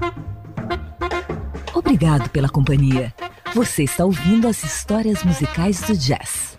Obrigado pela companhia. Você está ouvindo as histórias musicais do jazz.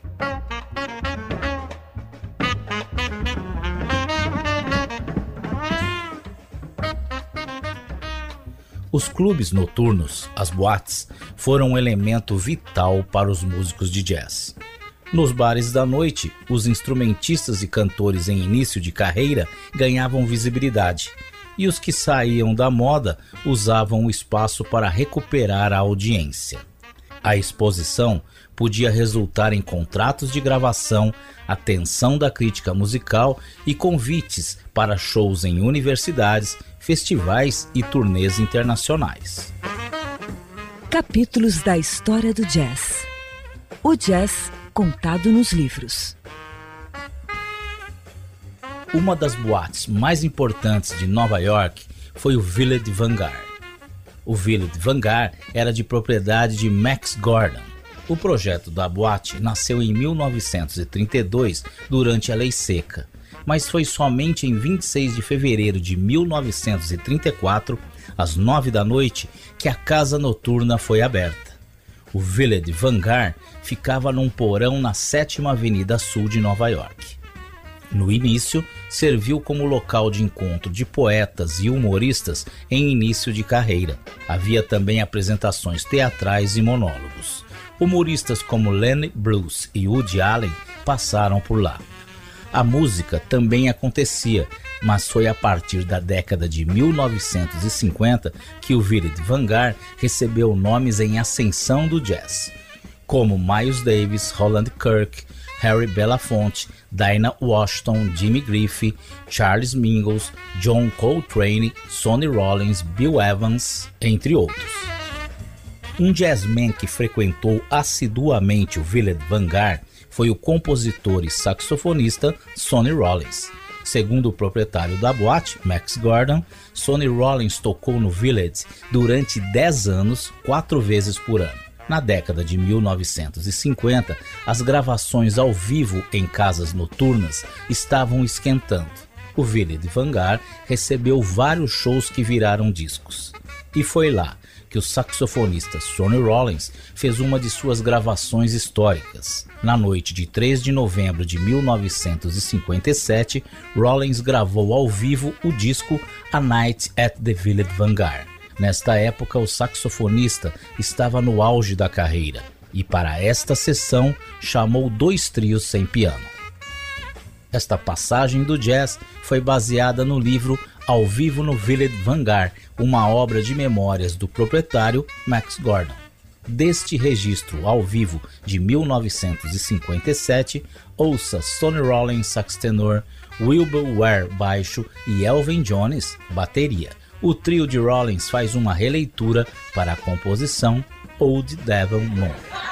Os clubes noturnos, as boates, foram um elemento vital para os músicos de jazz. Nos bares da noite, os instrumentistas e cantores em início de carreira ganhavam visibilidade, e os que saíam da moda usavam o espaço para recuperar a audiência. A exposição podia resultar em contratos de gravação, atenção da crítica musical e convites para shows em universidades, festivais e turnês internacionais. Capítulos da história do jazz. O jazz contado nos livros. Uma das boates mais importantes de Nova York foi o Village Vanguard. O Village Vanguard era de propriedade de Max Gordon. O projeto da boate nasceu em 1932 durante a Lei Seca, mas foi somente em 26 de fevereiro de 1934, às 9 da noite, que a casa noturna foi aberta. O Village Vanguard ficava num porão na 7ª Avenida Sul de Nova York. No início, serviu como local de encontro de poetas e humoristas em início de carreira. Havia também apresentações teatrais e monólogos. Humoristas como Lenny Bruce e Woody Allen passaram por lá. A música também acontecia, mas foi a partir da década de 1950 que o Village Vanguard recebeu nomes em ascensão do jazz, como Miles Davis, Roland Kirk, Harry Belafonte, Dinah Washington, Jimmy Griffith, Charles Mingus, John Coltrane, Sonny Rollins, Bill Evans, entre outros. Um jazzman que frequentou assiduamente o Village Vanguard foi o compositor e saxofonista Sonny Rollins. Segundo o proprietário da boate, Max Gordon, Sonny Rollins tocou no Village durante 10 anos, 4 vezes por ano. Na década de 1950, as gravações ao vivo em casas noturnas estavam esquentando. O Village Vanguard recebeu vários shows que viraram discos. E foi lá que o saxofonista Sonny Rollins fez uma de suas gravações históricas. Na noite de 3 de novembro de 1957, Rollins gravou ao vivo o disco A Night at the Village Vanguard. Nesta época, o saxofonista estava no auge da carreira e para esta sessão chamou 2 trios sem piano. Esta passagem do jazz foi baseada no livro Ao Vivo no Village Vanguard, uma obra de memórias do proprietário Max Gordon. Deste registro ao vivo de 1957, ouça Sonny Rollins sax tenor, Wilbur Ware baixo e Elvin Jones bateria. O trio de Rollins faz uma releitura para a composição Old Devil Moon.